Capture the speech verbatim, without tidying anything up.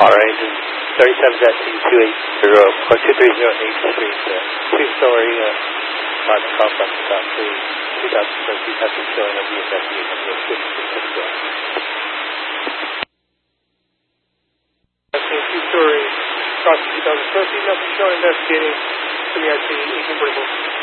All right, thirty-seven two eight zero or two three zero eight Street, uh, two-story uh, apartment complex, about three two thousand square feet, has been showing of the investigation of the fifty-six floor. Two-story, cost two thousand square feet, nothing showing investigating, three I C, eighteen forty-four.